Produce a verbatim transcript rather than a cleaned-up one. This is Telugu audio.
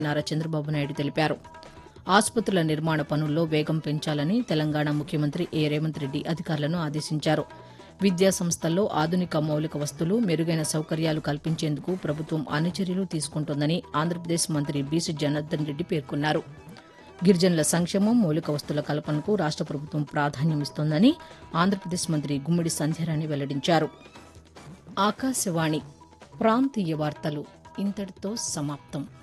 నారా చంద్రబాబు నాయుడు తెలిపారు. ఆసుపత్రుల నిర్మాణ పనుల్లో వేగం పెంచాలని తెలంగాణ ముఖ్యమంత్రి ఏ రేవంత్ రెడ్డి అధికారులను ఆదేశించారు. విద్యా సంస్థల్లో ఆధునిక మౌలిక వసతులు, మెరుగైన సౌకర్యాలు కల్పించేందుకు ప్రభుత్వం అన్ని చర్యలు తీసుకుంటోందని ఆంధ్రప్రదేశ్ మంత్రి బీసీ జనార్దన్ రెడ్డి పేర్కొన్నారు. గిరిజనుల సంక్షేమం, మౌలిక వసతుల కల్పనకు రాష్ట ప్రభుత్వం ప్రాధాన్యమిస్తోందని ఆంధ్రప్రదేశ్ మంత్రి గుమ్మిడి సంధ్యారాణి వెల్లడించారు. ఆకాశవాణి ప్రాంతీయ వార్తలు ఇంతటితో సమాప్తం.